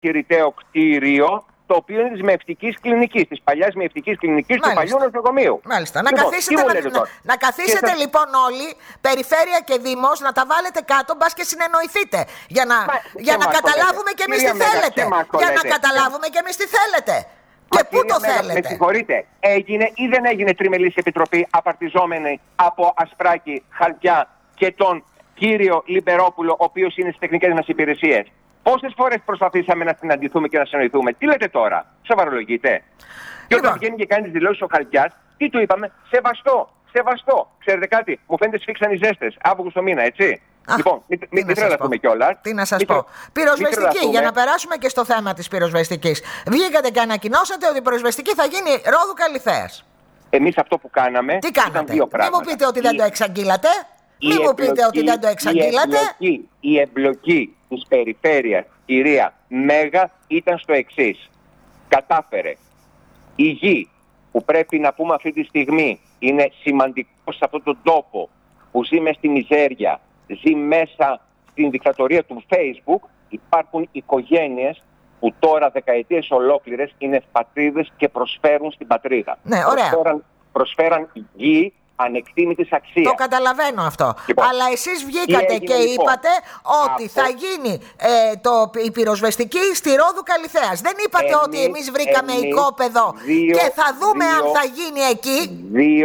κηρυταίο κτίριο, το οποίο είναι της Μευτικής Κλινικής, της παλιάς Μευτικής Κλινικής του παλιού νοσοκομείου. Μάλιστα. Λοιπόν, να καθίσετε λοιπόν όλοι, περιφέρεια και δήμος, να τα βάλετε κάτω, μπας και συνεννοηθείτε. Για να καταλάβουμε κι εμείς τι θέλετε. Για να καταλάβουμε κι εμείς τι θέλετε. Και πού το θέλετε. Με συγχωρείτε, έγινε ή δεν έγινε τριμελής επιτροπή απαρτιζόμενη από Ασπράκη, Χαλκιά και τον κύριο Λιμπερόπουλο, ο οποίος είναι στις τεχνικές μας υπηρεσίες? Πόσες φορές προσπαθήσαμε να συναντηθούμε και να συνοηθούμε? Τι λέτε τώρα, σοβαρολογείτε? Και όταν βγαίνει και κάνει τις δηλώσεις ο Χαλκιάς, τι του είπαμε? Σεβαστό. Ξέρετε κάτι, μου φαίνεται σφίξαν οι ζέστες. Αύγουστο μήνα, έτσι. Λοιπόν, μην τρελαθούμε κιόλας. Τι να σας πω. Πυροσβεστική, για να περάσουμε και στο θέμα της πυροσβεστικής. Βγήκατε και ανακοινώσατε ότι η πυροσβεστική θα γίνει Ρόδου Καλιθέας. Εμείς αυτό που κάναμε. Τι κάνατε? Μην μου πείτε ότι δεν το εξαγγείλατε. Η εμπλοκή της περιφέρειας, κυρία Μέγα, ήταν στο εξής. Κατάφερε η γη που πρέπει να πούμε αυτή τη στιγμή είναι σημαντικό σε αυτόν τον τόπο που ζει μες στη μιζέρια, ζει μέσα στην δικτατορία του Facebook. Υπάρχουν οικογένειες που τώρα δεκαετίες ολόκληρες είναι πατρίδες και προσφέρουν στην πατρίδα. Ναι, ωραία. Προσφέραν γη ανεκτήμητης αξίας. Το καταλαβαίνω αυτό. Λοιπόν, αλλά εσείς βγήκατε και είπατε ότι θα γίνει η πυροσβεστική στη Ρόδου Καλιθέας. Δεν είπατε ότι εμείς βρήκαμε οικόπεδο και θα δούμε αν θα γίνει εκεί.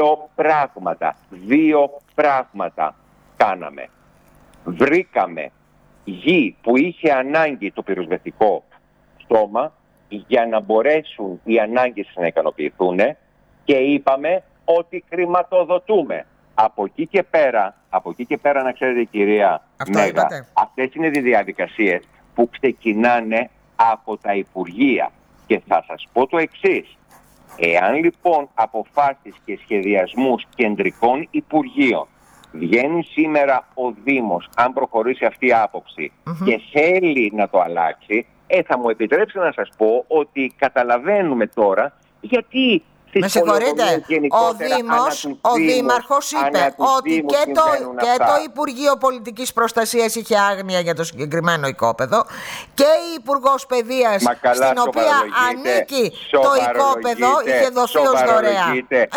Δύο πράγματα κάναμε. Βρήκαμε γη που είχε ανάγκη το πυροσβεστικό στόμα για να μπορέσουν οι ανάγκες να ικανοποιηθούν και είπαμε ότι χρηματοδοτούμε. Από εκεί και πέρα να ξέρετε, κυρία Μέγα, αυτές είναι οι διαδικασίες που ξεκινάνε από τα Υπουργεία. Και θα σας πω το εξής. Εάν λοιπόν αποφάσεις και σχεδιασμούς κεντρικών Υπουργείων βγαίνει σήμερα ο Δήμος, αν προχωρήσει αυτή η άποψη και θέλει να το αλλάξει, θα μου επιτρέψετε να σας πω ότι καταλαβαίνουμε τώρα γιατί. Με συγχωρείτε, ο Δήμαρχος είπε ότι και το Υπουργείο Πολιτικής Προστασίας είχε άγνοια για το συγκεκριμένο οικόπεδο και η Υπουργός Παιδείας, στην οποία ανήκει το οικόπεδο, είχε δοθεί ως δωρεά.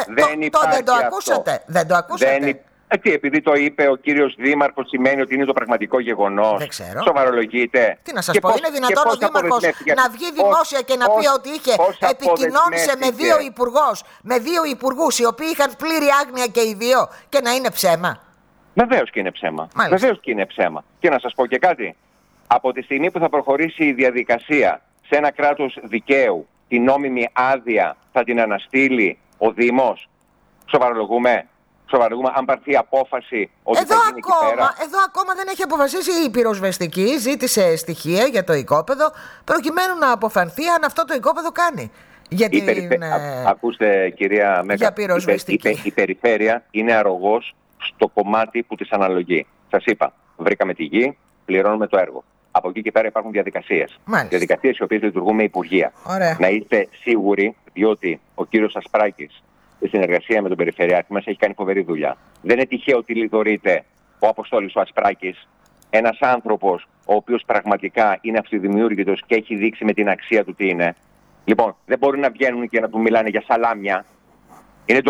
Δεν το ακούσατε? Επειδή το είπε ο κύριος Δήμαρχος σημαίνει ότι είναι το πραγματικό γεγονός? Δεν ξέρω. Σοβαρολογείτε? Τι να σας πω, είναι δυνατόν ο Δήμαρχος να βγει δημόσια και να πει ότι επικοινώνησε με δύο υπουργούς οι οποίοι είχαν πλήρη άγνοια και οι δύο και να είναι ψέμα? Βεβαίως και είναι ψέμα. Και να σας πω και κάτι. Από τη στιγμή που θα προχωρήσει η διαδικασία σε ένα κράτος δικαίου, την νόμιμη άδεια θα την αναστείλει ο Δήμος? Σοβαρολογούμε, αν πάρθει απόφαση ότι θα γίνει εκεί πέρα? Εδώ ακόμα δεν έχει αποφασίσει η πυροσβεστική. Ζήτησε στοιχεία για το οικόπεδο προκειμένου να αποφανθεί αν αυτό το οικόπεδο κάνει. Ακούστε, κυρία Μέγα, η περιφέρεια είναι αρρωγός στο κομμάτι που της αναλογεί. Σας είπα, βρήκαμε τη γη, πληρώνουμε το έργο. Από εκεί και πέρα υπάρχουν διαδικασίες. Διαδικασίες οι οποίες λειτουργούν με υπουργεία. Ωραία. Να είστε σίγουροι, διότι ο κύριος Ασπράκης, η συνεργασία με τον Περιφερειάρχη μας, έχει κάνει φοβερή δουλειά. Δεν είναι τυχαίο ότι λιδωρείται ο Αποστόλης ο Ασπράκης, ένας άνθρωπος ο οποίος πραγματικά είναι αυτοδημιούργητος και έχει δείξει με την αξία του τι είναι. Λοιπόν, δεν μπορεί να βγαίνουν και να του μιλάνε για σαλάμια. Είναι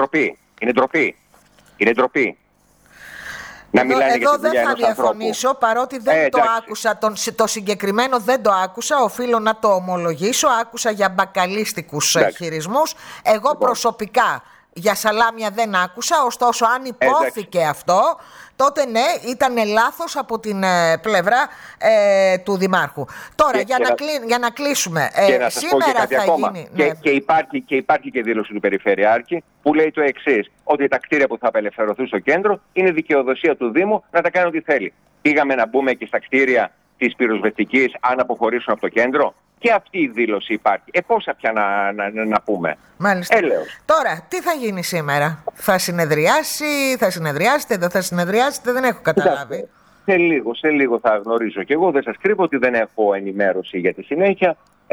ντροπή. Εδώ δεν θα διαφωνήσω, παρότι δεν το άκουσα, το συγκεκριμένο δεν το άκουσα, οφείλω να το ομολογήσω. Άκουσα για μπακαλίστικους χειρισμούς. Εγώ προσωπικά για σαλάμια δεν άκουσα, ωστόσο αν υπόθηκε αυτό, τότε ναι, ήταν λάθος από την πλευρά του Δημάρχου. Τώρα, για να κλείσουμε, σήμερα θα γίνει... Και υπάρχει και δήλωση του Περιφερειάρχη που λέει το εξής, ότι τα κτίρια που θα απελευθερωθούν στο κέντρο είναι δικαιοδοσία του Δήμου να τα κάνει ό,τι θέλει. Πήγαμε να μπούμε και στα κτίρια της πυροσβεστικής αν αποχωρήσουν από το κέντρο. Και αυτή η δήλωση υπάρχει. Πόσα πια να πούμε. Μάλιστα. Τώρα, τι θα γίνει σήμερα? Θα συνεδριάσετε, δεν θα συνεδριάσετε? Δεν έχω καταλάβει. Σε λίγο θα γνωρίζω. Και εγώ δεν σας κρύβω ότι δεν έχω ενημέρωση για τη συνέχεια.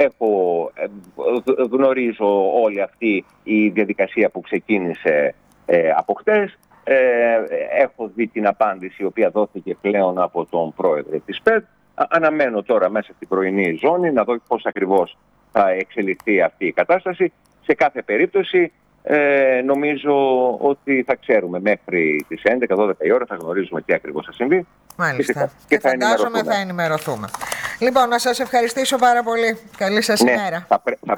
Γνωρίζω όλη αυτή η διαδικασία που ξεκίνησε από χτες. Έχω δει την απάντηση η οποία δόθηκε πλέον από τον πρόεδρο της ΠΕΔ. Αναμένω τώρα μέσα στην πρωινή ζώνη να δω πώς ακριβώς θα εξελιχθεί αυτή η κατάσταση. Σε κάθε περίπτωση νομίζω ότι θα ξέρουμε μέχρι τις 11-12 η ώρα, θα γνωρίζουμε τι ακριβώς θα συμβεί. Μάλιστα. Και φαντάζομαι θα ενημερωθούμε. Λοιπόν, να σας ευχαριστήσω πάρα πολύ. Καλή σας ημέρα.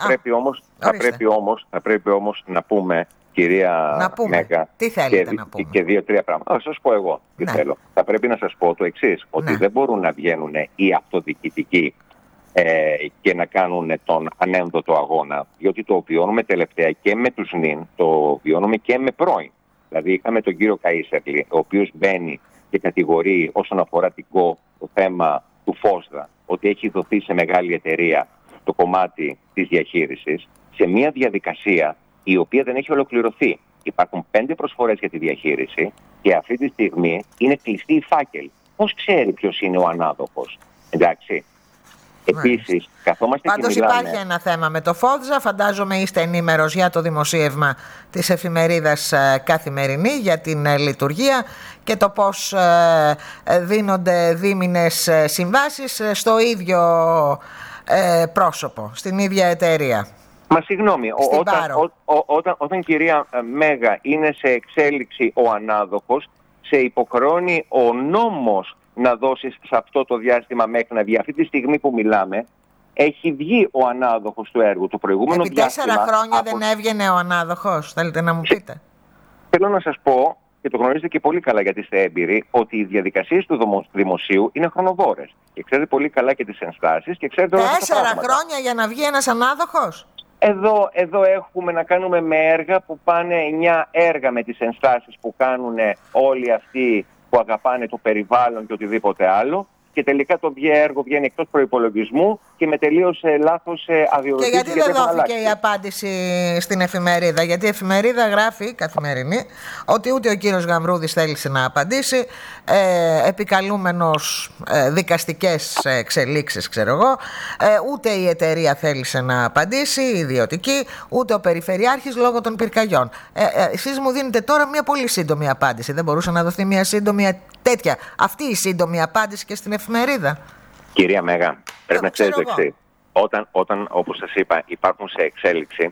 Θα πρέπει όμως να πούμε, κυρία Μέγα, τι θέλετε να πούμε? Και 2-3 πράγματα. Θα σας πω εγώ τι θέλω. Θα πρέπει να σας πω το εξής, ότι δεν μπορούν να βγαίνουν οι αυτοδιοικητικοί και να κάνουν τον ανένδοτο αγώνα, διότι το βιώνουμε τελευταία και με τους νυν, το βιώνουμε και με πρώην. Δηλαδή είχαμε τον κύριο Καΐσερλη, ο οποίος μπαίνει και κατηγορεί όσον αφορά το θέμα του Φόσδα, ότι έχει δοθεί σε μεγάλη εταιρεία το κομμάτι της διαχείρισης, σε μια διαδικασία η οποία δεν έχει ολοκληρωθεί. Υπάρχουν 5 προσφορές για τη διαχείριση και αυτή τη στιγμή είναι κλειστή η φάκελη. Πώς ξέρει ποιος είναι ο ανάδοχος? Εντάξει. Επίσης, καθόμαστε πάντως και μιλάμε. Υπάρχει ένα θέμα με το Φόδζα. Φαντάζομαι είστε ενήμερος για το δημοσίευμα της εφημερίδας Καθημερινή για την λειτουργία και το πώς δίνονται δίμηνες συμβάσεις στο ίδιο πρόσωπο, στην ίδια εταιρεία. Μα συγγνώμη, όταν κυρία Μέγα είναι σε εξέλιξη ο ανάδοχος, σε υποχρεώνει ο νόμος να δώσεις σε αυτό το διάστημα μέχρι να βγει. Αυτή τη στιγμή που μιλάμε, έχει βγει ο ανάδοχος του έργου. Το προηγούμενο επί 4 χρόνια δεν έβγαινε ο ανάδοχος, θέλετε να μου πείτε? Θέλω να σας πω, και το γνωρίζετε και πολύ καλά γιατί είστε έμπειροι, ότι οι διαδικασίες του δημοσίου είναι χρονοβόρες. Και ξέρετε πολύ καλά και τις ενστάσεις και ξέρετε 4 χρόνια για να βγει ένας ανάδοχος. Εδώ έχουμε να κάνουμε με έργα που πάνε 9 έργα με τις ενστάσεις που κάνουν όλοι αυτοί που αγαπάνε το περιβάλλον και οτιδήποτε άλλο, και τελικά το έργο βγαίνει εκτός προϋπολογισμού και με τελείως λάθος αδειοδοτήσεις. Και γιατί δεν δόθηκε η απάντηση στην εφημερίδα? Γιατί η εφημερίδα γράφει, Καθημερινή, ότι ούτε ο κύριος Γαμβρούδης θέλησε να απαντήσει, επικαλούμενος δικαστικές εξελίξεις, ξέρω εγώ, ούτε η εταιρεία θέλησε να απαντήσει, η ιδιωτική, ούτε ο περιφερειάρχης λόγω των πυρκαγιών. Εσείς μου δίνετε τώρα μια πολύ σύντομη απάντηση. Δεν μπορούσε να δοθεί μια σύντομη τέτοια, αυτή η σύντομη απάντηση και στην εφημερίδα? Κυρία Μέγα, πρέπει να ξέρετε το εξής. Όταν, όπως σας είπα, υπάρχουν σε εξέλιξη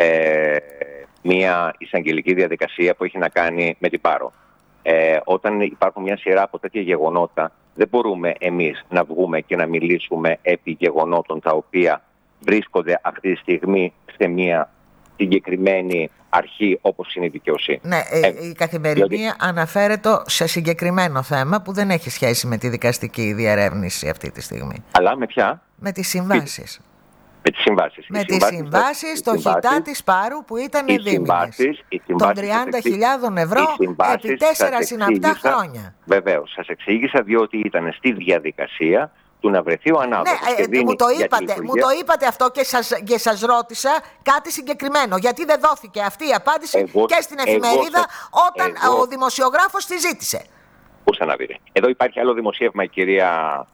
μια εισαγγελική διαδικασία που έχει να κάνει με την Πάρο. Όταν υπάρχουν μια σειρά από τέτοια γεγονότα, δεν μπορούμε εμείς να βγούμε και να μιλήσουμε επί γεγονότων τα οποία βρίσκονται αυτή τη στιγμή σε μια συγκεκριμένη αρχή όπως είναι η δικαιοσύνη. Ναι, η Καθημερινή αναφέρεται σε συγκεκριμένο θέμα που δεν έχει σχέση με τη δικαστική διερεύνηση αυτή τη στιγμή. Αλλά με ποια? Με τις συμβάσεις. Με τις συμβάσεις. Με τις συμβάσεις στο χιτά της Πάρου που ήταν δίμηνες. Των 30.000 ευρώ επί 4 συναπτά χρόνια. Βεβαίως, σας εξήγησα διότι ήταν στη διαδικασία του να βρεθεί ο ανάδοχος. Ναι, μου το είπατε αυτό και σας ρώτησα κάτι συγκεκριμένο. Γιατί δεν δόθηκε αυτή η απάντηση και στην εφημερίδα όταν ο δημοσιογράφος τη ζήτησε? Πούσα να δείτε. Εδώ υπάρχει άλλο δημοσίευμα, η κυρία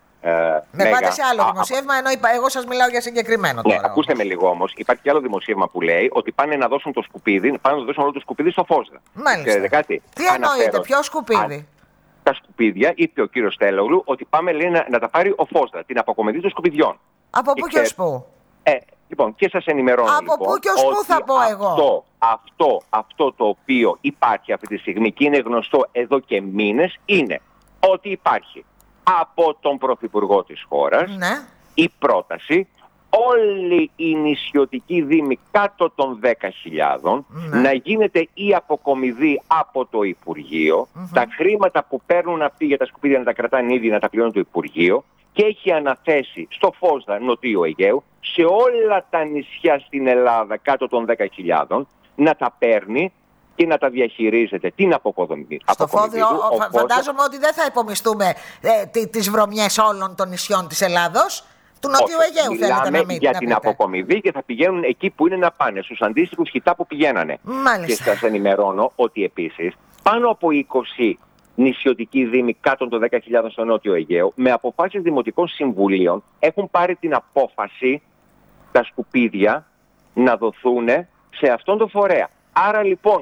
με πάτε σε άλλο δημοσίευμα, ενώ εγώ σας μιλάω για συγκεκριμένο τώρα. Ναι, ακούστε με λίγο όμως. Υπάρχει και άλλο δημοσίευμα που λέει ότι πάνε να δώσουν το σκουπίδι, πάνε να δώσουν όλο το σκουπίδι στο Φόσδα. Μάλιστα. Κάτι? Τι εννοείτε, ποιο σκουπίδι? Τα σκουπίδια, είπε ο κύριος Στέλογλου, ότι πάμε, λέει, να τα πάρει ο Φόσδα, την αποκομιδή των σκουπιδιών. Από πού και ως πού? Λοιπόν, και σας ενημερώνω. Από πού και ως πού θα πω εγώ? Αυτό το οποίο υπάρχει αυτή τη στιγμή και είναι γνωστό εδώ και μήνες είναι ότι υπάρχει από τον Πρωθυπουργό της χώρας η πρόταση όλοι οι νησιωτικοί δήμοι κάτω των 10.000 να γίνεται η αποκομιδή από το Υπουργείο, τα χρήματα που παίρνουν αυτοί για τα σκουπίδια να τα κρατάνε ήδη, να τα πληρώνει το Υπουργείο, και έχει αναθέσει στο Φόσδα Νοτίου Αιγαίου σε όλα τα νησιά στην Ελλάδα κάτω των 10.000 να τα παίρνει και να τα διαχειρίζεται την αποκομιδή. Στο Φόδιο φαντάζομαι ότι δεν θα υπομισθούμε τις βρωμιές όλων των νησιών της Ελλάδος. Του Νότιου Αιγαίου θέλετε να μην για την αποκομιδή και θα πηγαίνουν εκεί που είναι να πάνε, στους αντίστοιχους χιτά που πηγαίνανε. Μάλιστα. Και σας ενημερώνω ότι επίσης πάνω από 20 νησιωτικοί δήμοι κάτω των 10.000 στο Νότιο Αιγαίο, με αποφάσεις δημοτικών συμβουλίων, έχουν πάρει την απόφαση τα σκουπίδια να δοθούν σε αυτόν τον φορέα. Άρα λοιπόν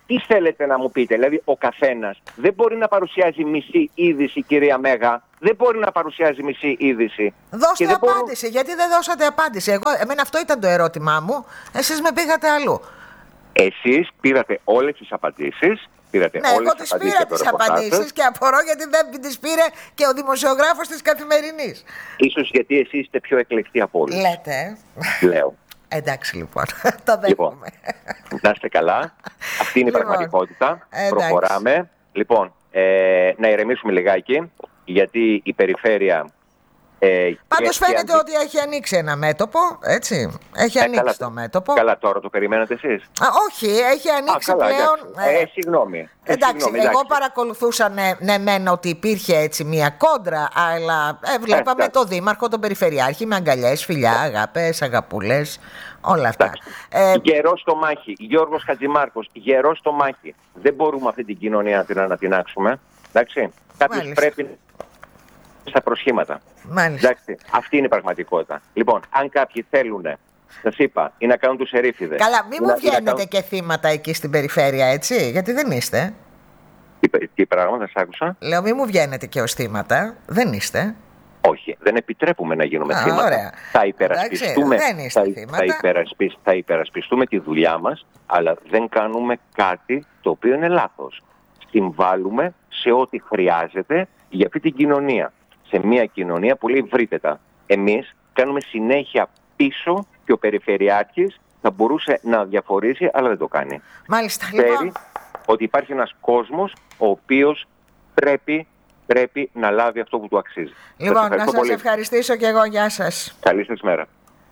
τι θέλετε να μου πείτε? Δηλαδή, ο καθένας δεν μπορεί να παρουσιάζει μισή είδηση, κυρία Μέγα. Δεν μπορεί να παρουσιάζει μισή είδηση. Δώστε απάντηση. Γιατί δεν δώσατε απάντηση? Εμένα αυτό ήταν το ερώτημά μου. Εσείς με πήγατε αλλού. Εσείς πήρατε όλες τις απαντήσεις. Ναι, εγώ τις πήρα τις απαντήσεις και απορώ γιατί δεν τις πήρε και ο δημοσιογράφος της Καθημερινής. Ίσως γιατί εσείς είστε πιο εκλεκτοί από όλους. Λέτε. Λέω. Εντάξει λοιπόν, το δέχομαι. Να είστε καλά. Αυτή είναι η πραγματικότητα. Προχωράμε. Λοιπόν, να ηρεμήσουμε λιγάκι, γιατί η περιφέρεια... Πάντως φαίνεται ότι έχει ανοίξει ένα μέτωπο, έτσι. Έχει ανοίξει το μέτωπο. Καλά, τώρα το περιμένατε εσείς? Όχι, έχει ανοίξει πλέον. Συγγνώμη. Εντάξει, εγώ παρακολουθούσα μεν ότι υπήρχε έτσι μια κόντρα, αλλά βλέπαμε το δήμαρχο, τον περιφερειάρχη με αγκαλιές, φιλιά, αγάπες, αγαπούλες, όλα αυτά. Γερός στο μάχη. Γιώργος Χατζημάρκος, γερός στο μάχη. Δεν μπορούμε αυτή την κοινωνία να την ανατινάξουμε. Εντάξει. Κάποιος πρέπει στα προσχήματα. Εντάξει, αυτή είναι η πραγματικότητα. Λοιπόν, αν κάποιοι θέλουν, σας είπα, ή να κάνουν τους ερήφιδες. Καλά, μην μου βγαίνετε και θύματα εκεί στην περιφέρεια, έτσι, γιατί δεν είστε. Τι πράγματα σας άκουσα? Λέω, μην μου βγαίνετε και ως θύματα, δεν είστε. Όχι, δεν επιτρέπουμε να γίνουμε θύματα. Ωραία. Θα υπερασπιστούμε τη δουλειά μας, αλλά δεν κάνουμε κάτι το οποίο είναι λάθος. Συμβάλλουμε σε ό,τι χρειάζεται για αυτή την κοινωνία. Σε μια κοινωνία πολύ ευρύτερα. Εμείς κάνουμε συνέχεια πίσω και ο Περιφερειάρχης θα μπορούσε να διαφορήσει, αλλά δεν το κάνει. Μάλιστα. Ξέρει ότι υπάρχει ένας κόσμος ο οποίος πρέπει να λάβει αυτό που του αξίζει. Λοιπόν, να σας ευχαριστήσω και εγώ. Γεια σας. Καλή σας μέρα.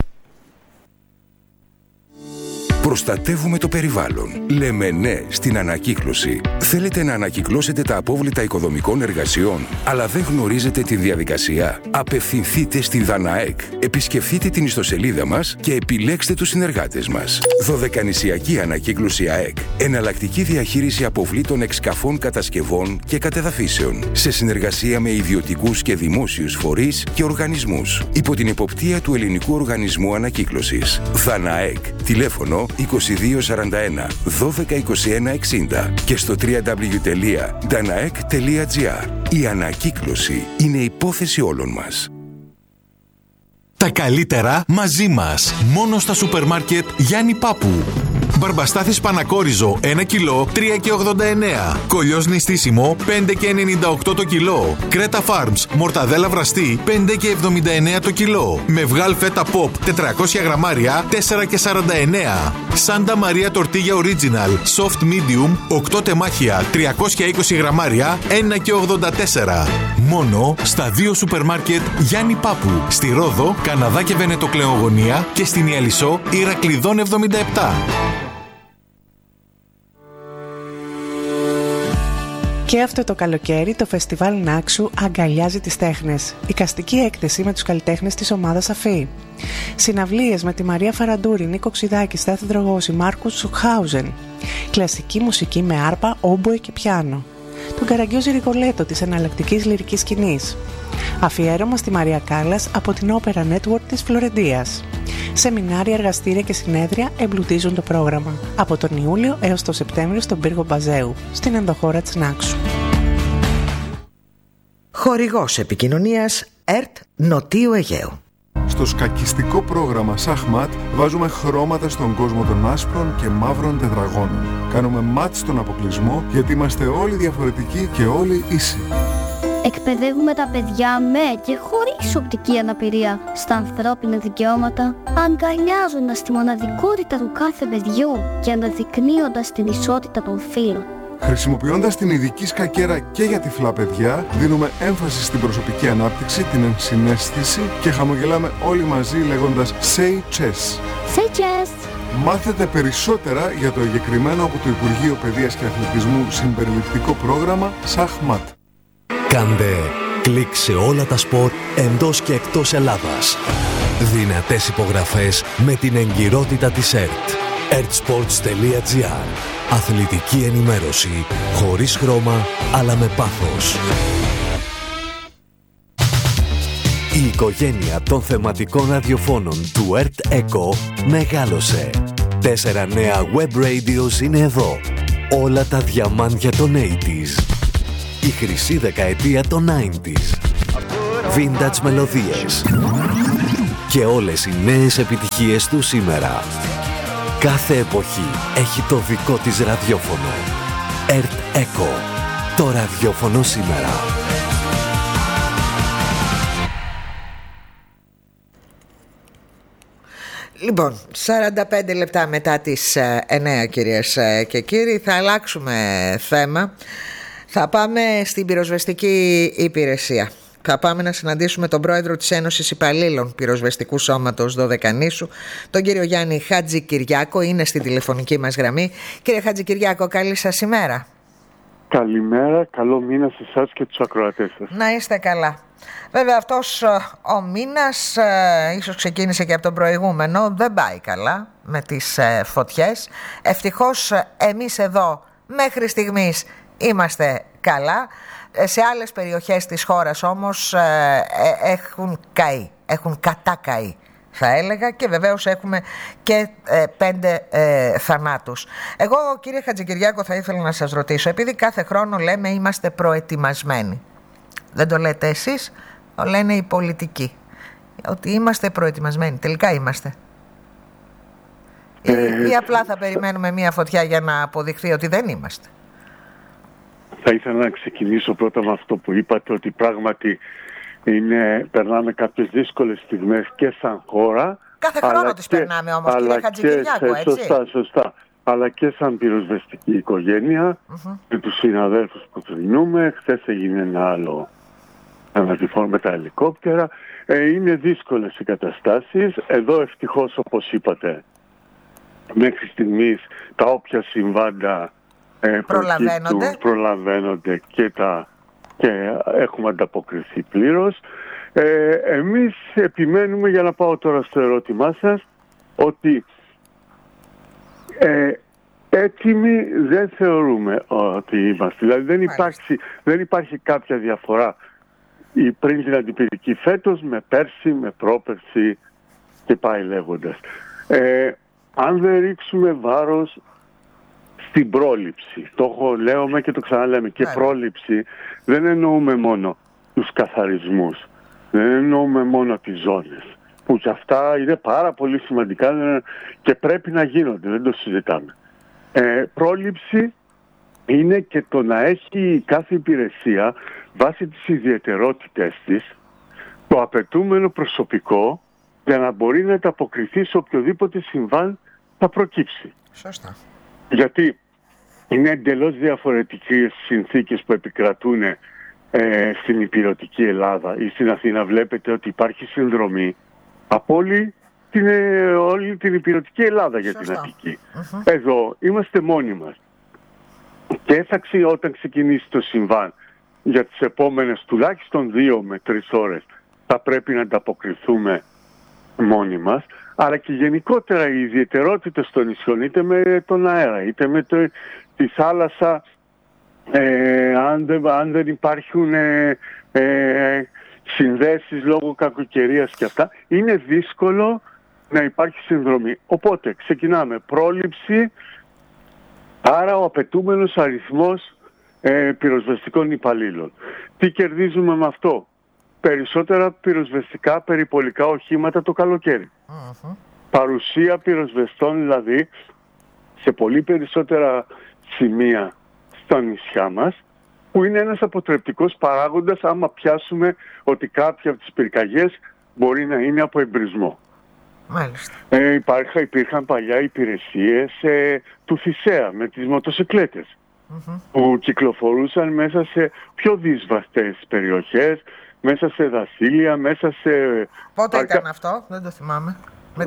Προστατεύουμε το περιβάλλον. Λέμε ναι στην ανακύκλωση. Θέλετε να ανακυκλώσετε τα απόβλητα οικοδομικών εργασιών, αλλά δεν γνωρίζετε τη διαδικασία? Απευθυνθείτε στη Δαναέκ. Επισκεφτείτε την ιστοσελίδα μας και επιλέξτε τους συνεργάτες μας. Δωδεκανησιακή ανακύκλωση ΑΕΚ. Εναλλακτική διαχείριση αποβλήτων εξκαφών, κατασκευών και κατεδαφίσεων. Σε συνεργασία με ιδιωτικούς και δημόσιους φορείς και οργανισμούς. Υπό την εποπτεία του Ελληνικού Οργανισμού Ανακύκλωσης. Δαναέκ. Τηλέφωνο 2241 12 21 60 και στο www.danaek.gr. Η ανακύκλωση είναι υπόθεση όλων μας. Τα καλύτερα μαζί μας. Μόνο στα σούπερ μάρκετ Γιάννη Πάπου. Μπαρμπαστάθης Πανακόριζο 1 κιλό 3,89. Κολλιός νηστίσιμο 5,98 το κιλό. Κρέτα Farms μορταδέλα βραστή 5,79 το κιλό. Μευγάλ φέτα pop 400 γραμμάρια 4,49. Σάντα Μαρία τορτίγια original soft medium 8 τεμάχια 320 γραμμάρια 1,84. Μόνο στα 2 σούπερ μάρκετ Γιάννη Πάπου. Στη Ρόδο, Καναδά και Βενετοκλεογωνία και στην Ιαλισσό Ηρακλειδών 77. Και αυτό το καλοκαίρι το φεστιβάλ Νάξου αγκαλιάζει τις τέχνες. Εικαστική έκθεση με τους καλλιτέχνες της ομάδας Αφή. Συναυλίες με τη Μαρία Φαραντούρη, Νίκο Ξιδάκη, Στάθη Δρογώση, Μάρκους Σουχάουζεν. Κλασική μουσική με άρπα, όμποε και πιάνο. Τον Καραγκιόζη Ρικολέτο της εναλλακτικής λυρικής σκηνής. Αφιέρωμα στη Μαρία Κάλλας από την Opera Network της Φλωρεντίας. Σεμινάρια, εργαστήρια και συνέδρια εμπλουτίζουν το πρόγραμμα από τον Ιούλιο έως τον Σεπτέμβριο στον πύργο Μπαζέου, στην ενδοχώρα της Νάξου. Χορηγός επικοινωνίας ΕΡΤ Νοτίου Αιγαίου. Στο σκακιστικό πρόγραμμα Σαχμάτ βάζουμε χρώματα στον κόσμο των άσπρων και μαύρων τετραγώνων. Κάνουμε μάτ στον αποκλεισμό γιατί είμαστε όλοι διαφορετικοί και όλοι ίσοι. Εκπαιδεύουμε τα παιδιά με και χωρίς οπτική αναπηρία στα ανθρώπινα δικαιώματα, αγκαλιάζοντας τη μοναδικότητα του κάθε παιδιού και αναδεικνύοντας την ισότητα των φύλων. Χρησιμοποιώντας την ειδική σκακέρα και για τυφλά παιδιά, δίνουμε έμφαση στην προσωπική ανάπτυξη, την ενσυναίσθηση και χαμογελάμε όλοι μαζί λέγοντας Say Chess. Say Chess! Μάθετε περισσότερα για το εγκεκριμένο από το Υπουργείο Παιδείας και Αθλητισμού συμπεριληπτικό πρόγραμμα Σαχμάτ. Κάντε κλικ σε όλα τα σπορ εντός και εκτός Ελλάδας. Δυνατές υπογραφές με την εγκυρότητα της ΕΡΤ. ertsports.gr. Αθλητική ενημέρωση χωρίς χρώμα αλλά με πάθος. Η οικογένεια των θεματικών ραδιοφώνων του ΕΡΤ Echo μεγάλωσε. 4 νέα web radios είναι εδώ. Όλα τα διαμάντια των 80s. Η χρυσή δεκαετία των 90s. Vintage μελωδίες. Και όλες οι νέες επιτυχίες του σήμερα. Κάθε εποχή έχει το δικό της ραδιόφωνο. Earth Echo. Το ραδιόφωνο σήμερα. Λοιπόν, 45 λεπτά μετά τις 9, κυρίες και κύριοι, θα αλλάξουμε θέμα. Θα πάμε στην πυροσβεστική υπηρεσία. Θα πάμε να συναντήσουμε τον πρόεδρο της Ένωσης Υπαλλήλων Πυροσβεστικού Σώματος Δωδεκανήσου, τον κύριο Γιάννη Χατζικυριάκο. Είναι στη τηλεφωνική μας γραμμή. Κύριε Χατζικυριάκο, καλή σας ημέρα. Καλημέρα, καλό μήνα σε εσάς και τους ακροατές σας. Να είστε καλά. Βέβαια αυτός ο μήνας ίσως ξεκίνησε και από τον προηγούμενο, δεν πάει καλά με τις φωτιές. Ευτυχώς εμείς εδώ μέχρι στιγμής είμαστε καλά. Σε άλλες περιοχές της χώρας όμως έχουν καεί, έχουν κατάκαεί θα έλεγα, και βεβαίως έχουμε και 5 θανάτους. Εγώ, κύριε Χατζικυριάκο, θα ήθελα να σας ρωτήσω, επειδή κάθε χρόνο λέμε είμαστε προετοιμασμένοι, δεν το λέτε εσείς, το λένε οι πολιτικοί, ότι είμαστε προετοιμασμένοι. Τελικά είμαστε? Ή απλά θα περιμένουμε μια φωτιά για να αποδειχθεί ότι δεν είμαστε? Θα ήθελα να ξεκινήσω πρώτα με αυτό που είπατε, ότι πράγματι περνάμε κάποιες δύσκολες στιγμές και σαν χώρα. Κάθε χρόνο τις περνάμε όμως, κύριε Χατζικυριάκο, έτσι. Σωστά. Αλλά και σαν πυροσβεστική οικογένεια, με τους συναδέλφους που θρηνούμε. Χθες έγινε ένα άλλο ανατυφών με τα ελικόπτερα. Είναι δύσκολες οι καταστάσεις. Εδώ ευτυχώς, όπως είπατε, μέχρι στιγμής τα όποια συμβάντα προλαβαίνονται και έχουμε ανταποκριθεί πλήρως. Εμείς επιμένουμε, για να πάω τώρα στο ερώτημά σας, ότι έτοιμοι δεν θεωρούμε ότι είμαστε. Δηλαδή δεν υπάρχει κάποια διαφορά πριν την αντιπυρική φέτος με πέρσι, με πρόπερσι και πάει λέγοντας. Αν δεν ρίξουμε βάρος στην πρόληψη, λέμε και το ξαναλέμε, και πρόληψη δεν εννοούμε μόνο τους καθαρισμούς, δεν εννοούμε μόνο τις ζώνες, που και αυτά είναι πάρα πολύ σημαντικά και πρέπει να γίνονται, δεν το συζητάμε. Πρόληψη είναι και το να έχει κάθε υπηρεσία, βάσει τις ιδιαιτερότητες της, το απαιτούμενο προσωπικό για να μπορεί να ανταποκριθεί σε οποιοδήποτε συμβάν θα προκύψει. Σωστά. Γιατί είναι εντελώς διαφορετικές συνθήκες που επικρατούν στην ηπειρωτική Ελλάδα ή στην Αθήνα. Βλέπετε ότι υπάρχει συνδρομή από όλη την ηπειρωτική Ελλάδα για την Αττική. Εδώ είμαστε μόνοι μας. Και όταν ξεκινήσει το συμβάν για τις επόμενες τουλάχιστον 2 με 3 ώρες θα πρέπει να ανταποκριθούμε μόνοι μας. Αλλά και γενικότερα οι ιδιαιτερότητες των νησιών, είτε με τον αέρα είτε με τη θάλασσα, αν δεν υπάρχουν συνδέσεις λόγω κακοκαιρίας και αυτά, είναι δύσκολο να υπάρχει συνδρομή. Οπότε ξεκινάμε πρόληψη, άρα ο απαιτούμενος αριθμός πυροσβεστικών υπαλλήλων. Τι κερδίζουμε με αυτό? Περισσότερα πυροσβεστικά περιπολικά οχήματα το καλοκαίρι. Παρουσία πυροσβεστών δηλαδή σε πολύ περισσότερα σημεία στα νησιά μας, που είναι ένας αποτρεπτικός παράγοντας άμα πιάσουμε ότι κάποια από τις πυρκαγιές μπορεί να είναι από εμπρισμό. Υπήρχαν παλιά υπηρεσίες του Θησέα με τις μοτοσικλέτες που κυκλοφορούσαν μέσα σε πιο δύσβαστες περιοχές, μέσα σε δασίλεια, μέσα σε... Πότε ήταν αυτό? Δεν το θυμάμαι.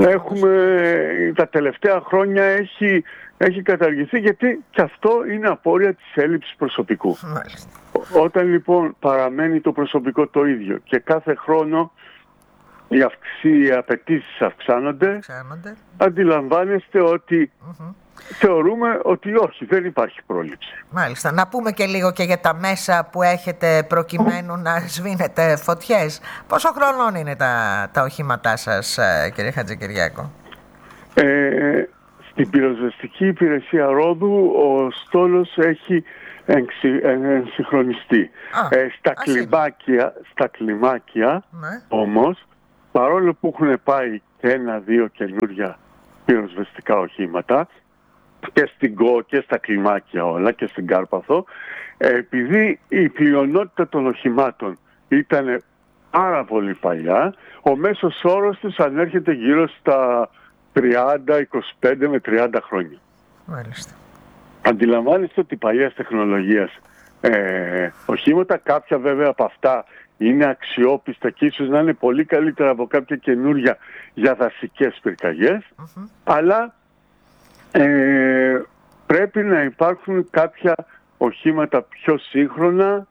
Τα τελευταία χρόνια έχει καταργηθεί, γιατί και αυτό είναι απόρρια της έλλειψης προσωπικού. Όταν λοιπόν παραμένει το προσωπικό το ίδιο και κάθε χρόνο οι απαιτήσεις αυξάνονται, αντιλαμβάνεστε ότι θεωρούμε ότι όχι, δεν υπάρχει πρόληψη. Μάλιστα. Να πούμε και λίγο και για τα μέσα που έχετε προκειμένου να σβήνετε φωτιές. Πόσο χρονών είναι τα οχήματά σας, κύριε Χατζικυριάκο? Στην πυροσβεστική υπηρεσία Ρόδου ο στόλος έχει εξυγχρονιστεί. Στα κλιμάκια όμως, παρόλο που έχουν πάει και 1-2 καινούργια πυροσβεστικά οχήματα, και στην ΚΟ και στα κλιμάκια όλα και στην Κάρπαθο, επειδή η πλειονότητα των οχημάτων ήταν πάρα πολύ παλιά, ο μέσος όρος τους ανέρχεται γύρω στα 25 με 30 χρόνια. Μάλιστα. Αντιλαμβάνεστε ότι παλιάς τεχνολογίας οχήματα, κάποια βέβαια από αυτά είναι αξιόπιστα και ίσως να είναι πολύ καλύτερα από κάποια καινούρια για δασικές πυρκαγιές, αλλά πρέπει να υπάρχουν κάποια οχήματα πιο σύγχρονα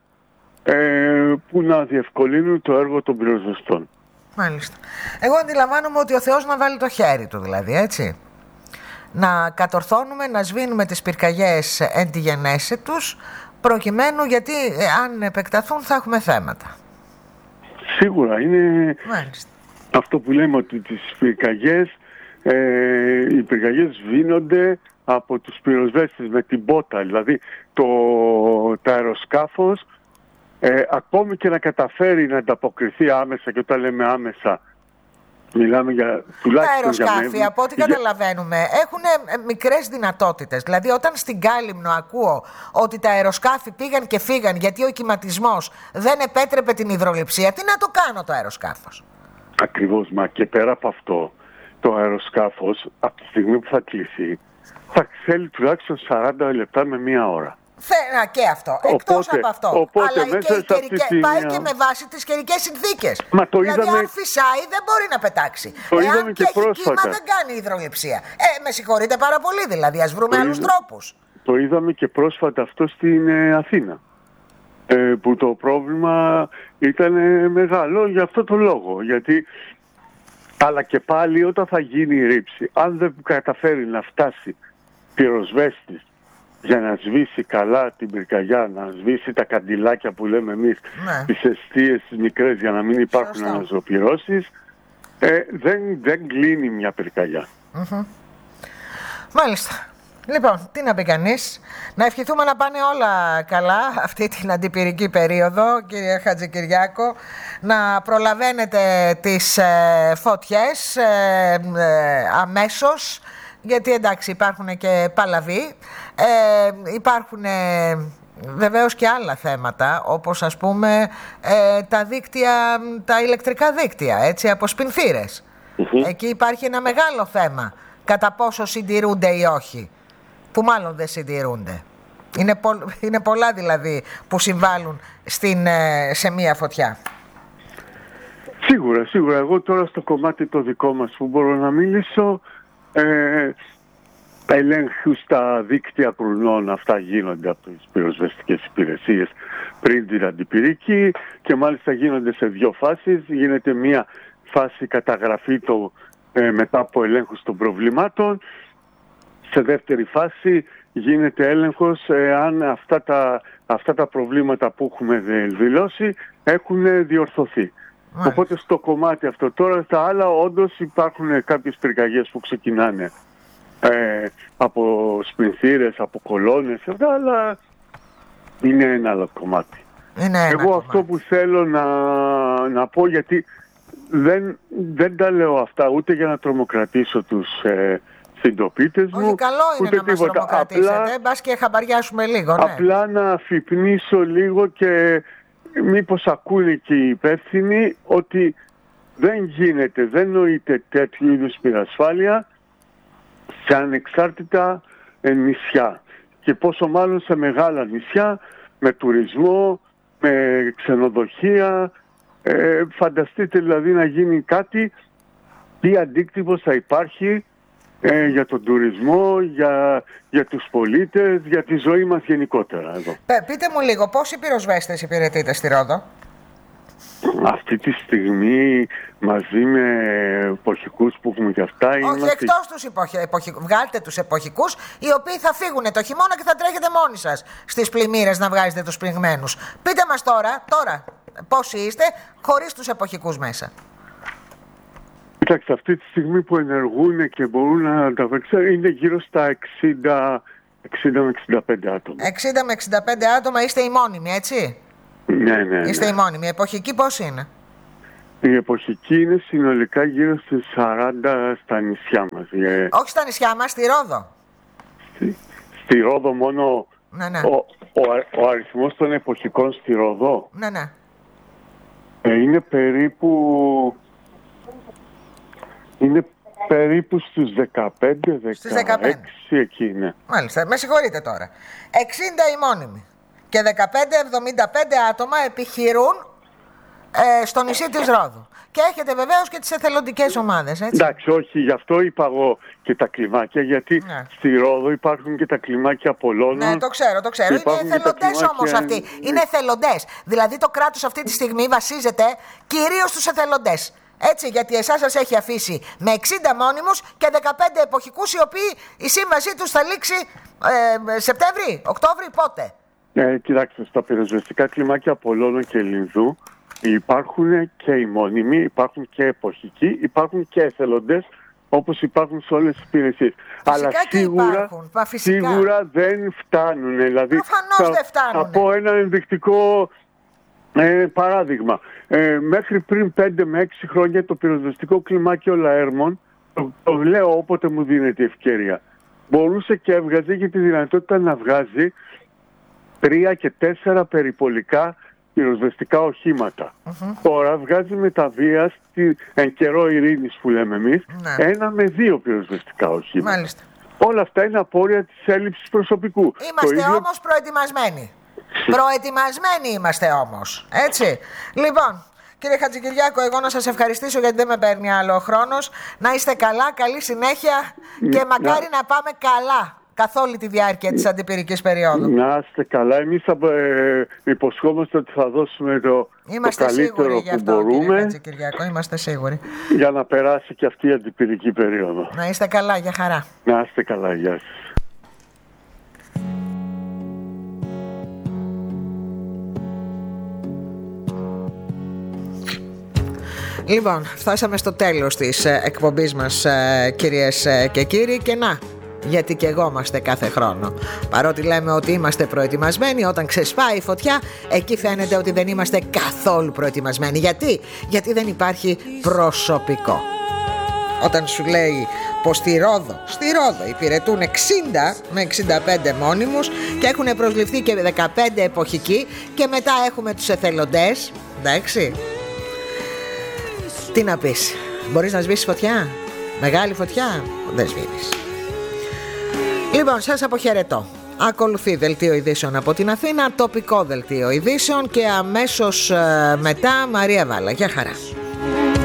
που να διευκολύνουν το έργο των πυροσβεστών. Μάλιστα. Εγώ αντιλαμβάνομαι ότι ο Θεός να βάλει το χέρι του, δηλαδή, έτσι. Να κατορθώνουμε, να σβήνουμε τις πυρκαγιές εν τη γενέση τους, προκειμένου, γιατί αν επεκταθούν θα έχουμε θέματα. Σίγουρα είναι. Μάλιστα. Αυτό που λέμε, ότι τις πυρκαγιές, οι πυρκαγιές σβήνονται από τους πυροσβέστες με την πότα. Δηλαδή το αεροσκάφος, ακόμη και να καταφέρει να ανταποκριθεί άμεσα, και όταν λέμε άμεσα μιλάμε για τουλάχιστον. Τα αεροσκάφη, από ό,τι καταλαβαίνουμε, έχουν μικρές δυνατότητες. Δηλαδή όταν στην Κάλυμνο ακούω ότι τα αεροσκάφη πήγαν και φύγαν γιατί ο κυματισμός δεν επέτρεπε την υδρολειψία, τι να το κάνω το αεροσκάφος? Ακριβώς, μα και πέρα από αυτό, το αεροσκάφος από τη στιγμή που θα κλείσει θα θέλει τουλάχιστον 40 λεπτά με 1 ώρα. Και αυτό. Εκτός από αυτό. Αλλά πάει και με βάση τις καιρικές συνθήκες. Δηλαδή αν φυσάει δεν μπορεί να πετάξει. Εάν και έχει κύμα δεν κάνει υδρολειψία. Με συγχωρείτε πάρα πολύ, δηλαδή. Ας βρούμε άλλους τρόπους. Το είδαμε και πρόσφατα αυτό στην Αθήνα. Που το πρόβλημα ήταν μεγάλο για αυτό το λόγο. Γιατί, αλλά και πάλι όταν θα γίνει η ρήψη, αν δεν καταφέρει να φτάσει πυροσβέστης για να σβήσει καλά την πυρκαγιά, να σβήσει τα καντιλάκια που λέμε εμείς, τις εστίες τις μικρές, για να μην υπάρχουν αναζωπυρώσεις, δεν κλείνει μια πυρκαγιά. Μάλιστα. Λοιπόν, τι να πει κανείς, να ευχηθούμε να πάνε όλα καλά αυτή την αντιπυρική περίοδο, κύριε Χατζηκυριάκο, να προλαβαίνετε τις φωτιές αμέσως, γιατί εντάξει υπάρχουν και παλαβοί, υπάρχουν βεβαίως και άλλα θέματα, όπως ας πούμε τα δίκτυα, τα ηλεκτρικά δίκτυα, έτσι, από σπινθήρες. Εκεί υπάρχει ένα μεγάλο θέμα, κατά πόσο συντηρούνται ή όχι, που μάλλον δεν συντηρούνται. Είναι πολλά δηλαδή που συμβάλλουν σε μία φωτιά. Σίγουρα. Εγώ τώρα στο κομμάτι το δικό μας που μπορώ να μιλήσω, ελέγχου στα δίκτυα κρουνών, αυτά γίνονται από τις πυροσβεστικές υπηρεσίες πριν την αντιπυρική, και μάλιστα γίνονται σε 2 φάσεις. Γίνεται μία φάση καταγραφή μετά από ελέγχους των προβλημάτων. Σε δεύτερη φάση γίνεται έλεγχος αν αυτά τα προβλήματα που έχουμε δηλώσει έχουν διορθωθεί. Οπότε στο κομμάτι αυτό τώρα, στα άλλα όντως υπάρχουν κάποιες πυρκαγιές που ξεκινάνε από σπινθήρες, από κολόνες, αλλά είναι ένα άλλο κομμάτι. Αυτό που θέλω να πω, γιατί δεν τα λέω αυτά ούτε για να τρομοκρατήσω τους συντοπίτες μου. Όχι, καλό είναι να μας τρομοκρατήσετε, μπας και χαμπαριάσουμε λίγο. Ναι. Απλά να αφυπνίσω λίγο και μήπως ακούνε και οι υπεύθυνοι ότι δεν νοείται τέτοιου είδους πυρασφάλεια σε ανεξάρτητα νησιά, και πόσο μάλλον σε μεγάλα νησιά με τουρισμό, με ξενοδοχεία. Φανταστείτε δηλαδή να γίνει κάτι, τι αντίκτυπος θα υπάρχει για τον τουρισμό, για τους πολίτες, για τη ζωή μας γενικότερα εδώ. Πείτε μου λίγο, πόσοι πυροσβέστες υπηρετείτε στη Ρόδο? Αυτή τη στιγμή μαζί με εποχικούς που έχουμε και αυτά... Όχι, εκτός τους εποχικούς. Βγάλτε τους εποχικούς, οι οποίοι θα φύγουν το χειμώνα και θα τρέχετε μόνοι σας στις πλημμύρες να βγάζετε τους πληγμένους. Πείτε μας τώρα πόσοι είστε χωρίς τους εποχικούς μέσα. Κοιτάξτε, αυτή τη στιγμή που ενεργούν και μπορούν να τα βεξάρουν είναι γύρω στα 60 με 65 άτομα. 60 με 65 άτομα, είστε οι μόνιμοι, έτσι? Ναι. Είστε οι μόνιμοι. Η εποχική πώς είναι? Η εποχική είναι συνολικά γύρω στις 40 στα νησιά μας. Όχι στα νησιά μας, στη Ρόδο. Στη Ρόδο μόνο. Ναι. Ο αριθμός των εποχικών στη Ρόδο. Ναι. Είναι περίπου στους 15-16 εκεί είναι. Μάλιστα, με συγχωρείτε τώρα. 60 οι μόνιμοι και 15-75 άτομα επιχειρούν στο νησί της Ρόδου. Και έχετε βεβαίως και τις εθελοντικές ομάδες, έτσι? Εντάξει, όχι, γι' αυτό είπα εγώ και τα κλιμάκια, γιατί στη Ρόδο υπάρχουν και τα κλιμάκια Απολώνων. Ναι, το ξέρω. Είναι εθελοντές όμως αυτοί. Είναι εθελοντές. Δηλαδή το κράτος αυτή τη στιγμή βασίζεται κυρίως στους εθελοντές. Έτσι, γιατί εσάς σας έχει αφήσει με 60 μόνιμους και 15 εποχικούς, οι οποίοι η σύμβασή τους θα λήξει Σεπτέμβρη, Οκτώβρη, πότε? Κοιτάξτε, στα πυροσβεστικά κλιμάκια Απολώνων και Λινδού υπάρχουν και οι μόνιμοι, υπάρχουν και εποχικοί, υπάρχουν και εθελοντές, όπως υπάρχουν σε όλες τις υπηρεσίες. Αλλά σίγουρα δεν φτάνουν. Δηλαδή, προφανώς δεν φτάνουν. Θα πω ένα ενδεικτικό παράδειγμα. Μέχρι πριν 5 με 6 χρόνια το πυροσβεστικό κλιμάκιο Λαέρμων, το λέω όποτε μου δίνεται η ευκαιρία, μπορούσε και έβγαζε, για τη δυνατότητα να βγάζει 3 και 4 περιπολικά πυροσβεστικά οχήματα. Τώρα βγάζει με τα βία εν καιρό ειρήνης που λέμε εμείς, 1 με 2 πυροσβεστικά οχήματα. Μάλιστα. Όλα αυτά είναι απόρρια της έλλειψης προσωπικού. Είμαστε όμως προετοιμασμένοι. Προετοιμασμένοι είμαστε όμως. Έτσι. Λοιπόν, κύριε Χατζικυριάκο, εγώ να σας ευχαριστήσω, γιατί δεν με παίρνει άλλο ο χρόνος. Να είστε καλά, καλή συνέχεια και μακάρι να πάμε καλά καθ' όλη τη διάρκεια της αντιπυρικής περίοδου. Να είστε καλά. Εμείς θα υποσχόμαστε ότι θα δώσουμε το καλύτερο που μπορούμε. Κύριε Χατζικυριάκο, είμαστε σίγουροι. Για να περάσει και αυτή η αντιπυρική περίοδο. Να είστε καλά, για χαρά. Να είστε καλά, γεια σας. Λοιπόν, φτάσαμε στο τέλος της εκπομπής μας, κυρίες και κύριοι, και να, γιατί και εγώ είμαστε κάθε χρόνο. Παρότι λέμε ότι είμαστε προετοιμασμένοι, όταν ξεσπάει η φωτιά, εκεί φαίνεται ότι δεν είμαστε καθόλου προετοιμασμένοι. Γιατί δεν υπάρχει προσωπικό. Όταν σου λέει πως στη Ρόδο υπηρετούν 60 με 65 μόνιμους και έχουν προσληφθεί και 15 εποχικοί, και μετά έχουμε τους εθελοντές, εντάξει. Τι να πεις, μπορείς να σβήσεις φωτιά? Μεγάλη φωτιά δεν σβήνεις. Λοιπόν, σας αποχαιρετώ. Ακολουθεί δελτίο ειδήσεων από την Αθήνα, τοπικό δελτίο ειδήσεων, και αμέσως μετά Μαρία Βάλα. Γεια χαρά.